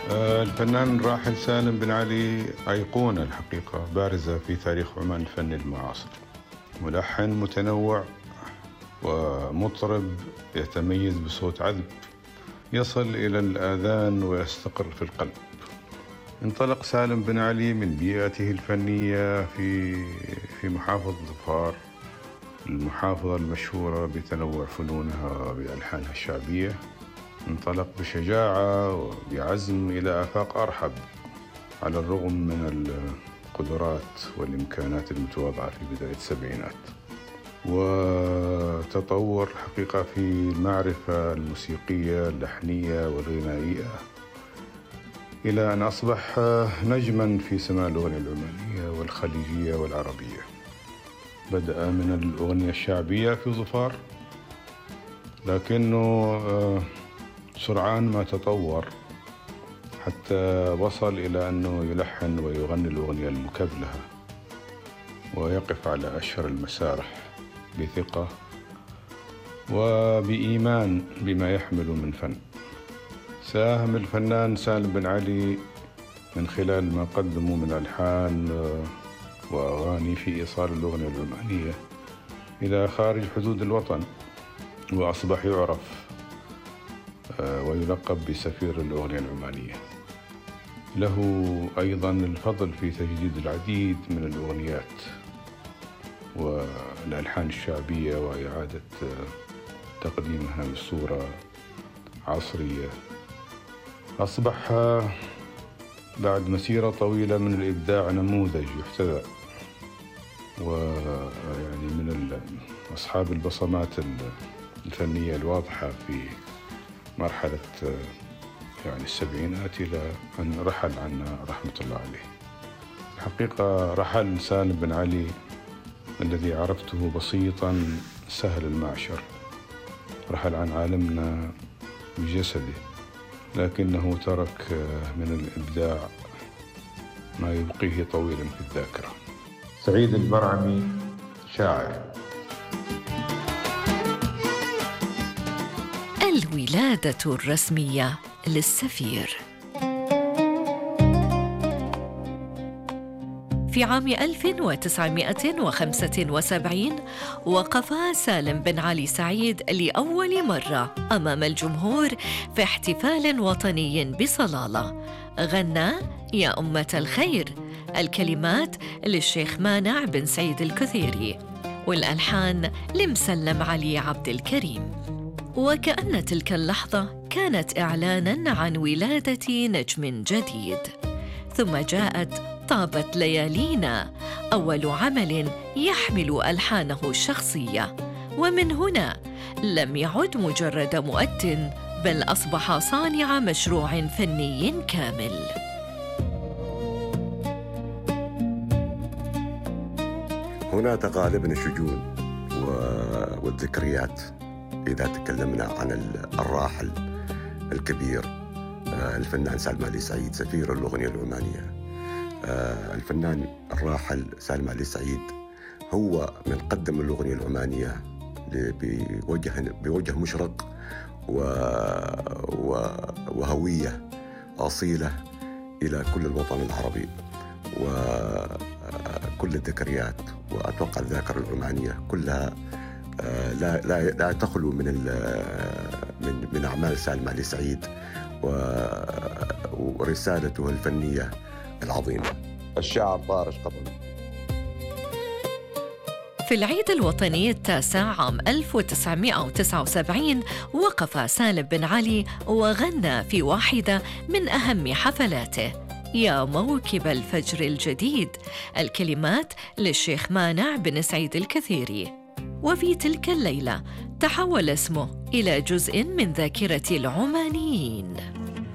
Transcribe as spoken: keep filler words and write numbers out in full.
آه، الفنان الراحل سالم بن علي أيقونة الحقيقة بارزة في تاريخ عمان الفني المعاصر. ملحن متنوع ومطرب يتميز بصوت عذب يصل إلى الآذان ويستقر في القلب. انطلق سالم بن علي من بيئته الفنية في في محافظة ظفار، المحافظة المشهورة بتنوع فنونها بألحانها الشعبية. انطلق بشجاعة وبعزم إلى آفاق أرحب، على الرغم من القدرات والإمكانات المتواضعة في بداية السبعينات، وتطور حقيقة في المعرفة الموسيقية اللحنية والغنائية، إلى أن أصبح نجماً في سماع الأغنية العمانية والخليجية والعربية. بدأ من الأغنية الشعبية في ظفار، لكنه سرعان ما تطور حتى وصل إلى أنه يلحن ويغني الأغنية المكبلة ويقف على أشهر المسارح بثقة وبإيمان بما يحمل من فن. ساهم الفنان سالم بن علي من خلال ما قدمه من ألحان وأغاني في إيصال الأغنية العمانية إلى خارج حدود الوطن، وأصبح يعرف ويلقب بسفير الأغنية العمانية. له أيضاً الفضل في تجديد العديد من الأغنيات والألحان الشعبية وإعادة تقديمها بصورة عصرية. أصبح بعد مسيرة طويلة من الإبداع نموذج يحتذى، ويعني من أصحاب البصمات الفنية الواضحة في مرحلة يعني السبعينات إلى أن رحل عنا رحمة الله عليه. الحقيقة رحل سالم بن علي الذي عرفته بسيطاً سهل المعشر، رحل عن عالمنا بجسده، لكنه ترك من الإبداع ما يبقيه طويلاً في الذاكرة. سعيد البرعمي، شاعر. الولادة الرسمية للسفير. في عام ألف وتسعمائة وخمسة وسبعين وقف سالم بن علي سعيد لأول مرة أمام الجمهور في احتفال وطني بصلالة. غنى يا أمة الخير، الكلمات للشيخ مانع بن سعيد الكثيري والألحان لمسلم علي عبد الكريم. وكأن تلك اللحظة كانت إعلاناً عن ولادة نجم جديد. ثم جاءت طابت ليالينا، أول عمل يحمل ألحانه الشخصية، ومن هنا لم يعد مجرد مؤتن، بل أصبح صانع مشروع فني كامل. هنا تغالبنا الشجون والذكريات إذا تكلمنا عن الراحل الكبير الفنان سالم علي سعيد، سفير الأغنية العمانية. الفنان الراحل سالم علي سعيد هو من قدم الأغنية العمانية بوجه بوجه مشرق وهوية أصيلة إلى كل الوطن العربي وكل الذكريات. وأتوقع الذاكرة العمانية كلها لا لا لا تخلو من من من أعمال سالم علي سعيد ورسالته الفنية العظيمة. الشاعر طارش قطن. في العيد الوطني التاسع عام ألف وتسعمائة وتسعة وسبعين وقف سالم بن علي وغنى في واحدة من أهم حفلاته، يا موكب الفجر الجديد، الكلمات للشيخ مانع بن سعيد الكثيري. وفي تلك الليلة تحول اسمه إلى جزء من ذاكرة العمانيين.